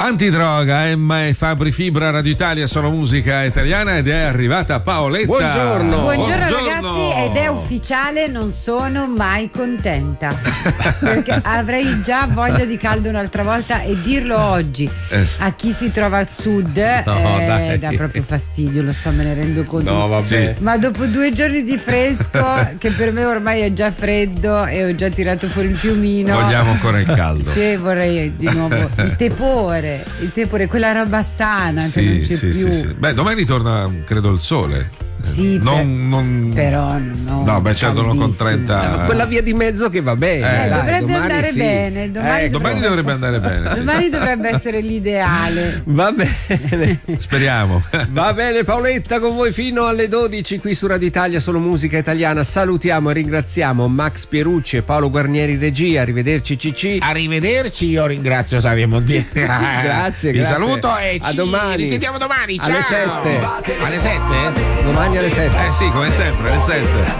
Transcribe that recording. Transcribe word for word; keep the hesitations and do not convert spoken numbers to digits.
Antidroga, Emma e Fabri Fibra, Radio Italia, sono musica italiana ed è arrivata Paoletta. Buongiorno. Buongiorno, Buongiorno ragazzi, ed è ufficiale, non sono mai contenta perché avrei già voglia di caldo un'altra volta e dirlo oggi Eh. a chi si trova al sud No, eh, dai. dà proprio fastidio, lo so, me ne rendo conto. No, vabbè. Ma dopo due giorni di fresco, che per me ormai è già freddo e ho già tirato fuori il piumino, Vogliamo ancora il caldo. sì, vorrei di nuovo il tepore, il tepore, quella roba sana che non Sì, c'è sì, più. sì, sì. Beh, domani torna, credo, il sole. Sì, non, per- non... però no. No, beh, certo, con caldissimo. trenta. Quella via di mezzo che va bene. Eh, dai, dovrebbe domani andare sì. bene, domani Eh, Domani dovrebbe andare bene. Sì. Domani dovrebbe essere l'ideale. Va bene. Speriamo. Va bene, Paoletta con voi fino alle dodici qui su Radio Italia, solo musica italiana. Salutiamo e ringraziamo Max Pierucci e Paolo Guarnieri regia. Arrivederci Cicci. Arrivederci, io ringrazio Savio Montieri. Grazie, Vi grazie. saluto e A ci domani. risentiamo domani. Ciao. Alle sette. Alle sette? Domani alle sette. Eh sì, come sempre, alle sette.